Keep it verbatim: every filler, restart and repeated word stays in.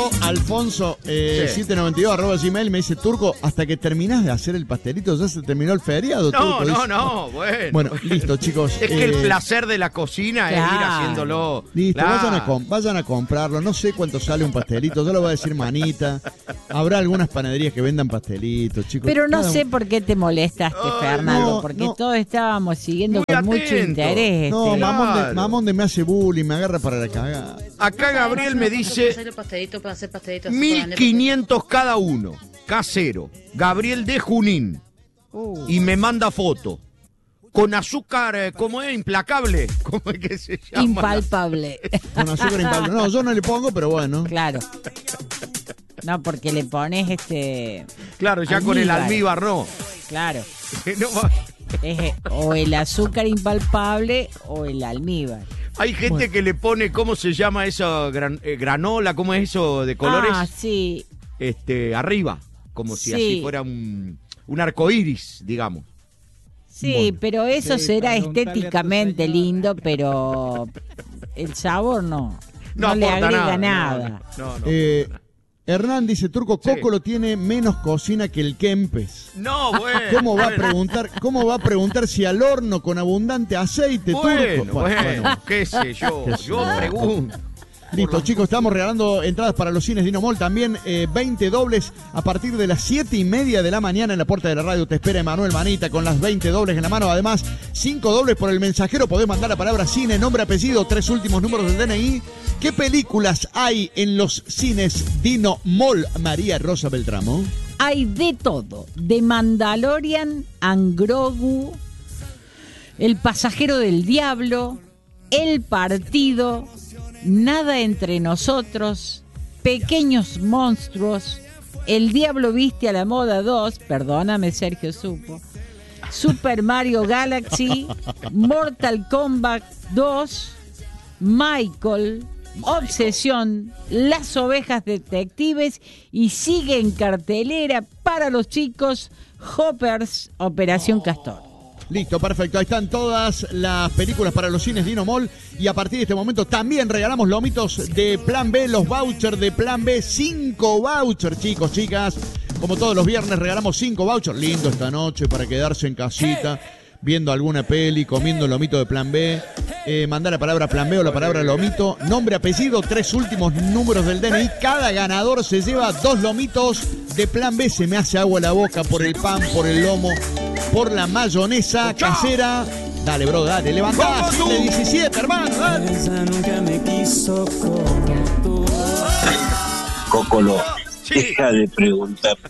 Alfonso eh, sí. siete noventa y dos arroba gmail me dice: Turco, hasta que terminás de hacer el pastelito ya se terminó el feriado. No, Turco, no, dice. no, bueno. Bueno, listo, chicos. Es eh, que el placer de la cocina claro. es ir haciéndolo. Listo, claro. vayan, a com- vayan a comprarlo. No sé cuánto sale un pastelito, yo lo voy a decir manita. Habrá algunas panaderías que vendan pastelitos, chicos. Pero no Cada sé un... por qué te molestaste, Ay, Fernando, no, porque no. todos estábamos siguiendo Muy con atento. mucho interés. No, este. mamón, de, Claro. mamón de me hace bullying, me agarra para la cagada. Acá Gabriel me dice mil quinientos cada uno, casero. Gabriel de Junín. Uh. Y me manda foto. Con azúcar, eh, ¿cómo es? Implacable. ¿Cómo es que se llama? Impalpable. Con azúcar impalpable. No, yo no le pongo, pero bueno. Claro. No, porque le pones este... Claro, ya con el almíbar no. Claro. No va- Es eh, o el azúcar impalpable o el almíbar. Hay gente Bueno. que le pone, ¿cómo se llama eso? Gran- eh, granola, ¿cómo es eso de colores? Ah, sí. Este, arriba, como si Sí. así fuera un, un arcoíris, digamos. Sí, Bueno. pero eso Sí, será preguntale a tu estéticamente señora. lindo, pero el sabor no. No, No le aporta agrega nada, nada. No, no, no. Eh, Hernán dice: Turco, Sí. Coco lo tiene menos cocina que el Kempes. No, bueno. ¿Cómo va a bueno. preguntar, cómo va a preguntar si al horno con abundante aceite, Bueno, Turco? bueno, qué sé yo, Qué sé yo yo. pregunto. Listo, Por chicos, estamos regalando entradas para los cines Dino Mall. También eh, veinte dobles a partir de las siete y media de la mañana en la puerta de la radio. Te espera Emanuel Manita con las veinte dobles en la mano. Además, cinco dobles por el mensajero. Podés mandar la palabra cine, nombre, apellido, tres últimos números del D N I. ¿Qué películas hay en los cines Dino Mall, María Rosa Beltramo? Hay de todo. De Mandalorian, Angrogu, El pasajero del diablo, El partido, Nada entre nosotros, Pequeños monstruos, El diablo viste a la moda dos, perdóname Sergio Supo, Super Mario Galaxy, Mortal Kombat dos, Michael, Obsesión, Las ovejas detectives y sigue en cartelera para los chicos Hoppers, Operación Castor. Listo, perfecto. Ahí están todas las películas para los cines Dino Mall. Y a partir de este momento también regalamos lomitos de Plan B, los vouchers de Plan B. Cinco vouchers, chicos, chicas. Como todos los viernes regalamos cinco vouchers. Lindo esta noche para quedarse en casita, viendo alguna peli, comiendo lomito de Plan B. Eh, mandar la palabra Plan B o la palabra lomito. Nombre, apellido, tres últimos números del D N I. Cada ganador se lleva dos lomitos de Plan B. Se me hace agua la boca por el pan, por el lomo, por la mayonesa casera. Dale, bro, dale, levantá. siete diecisiete, hermano, dale. Ella nunca me quiso como tú. Cocolo, Sí. deja de preguntar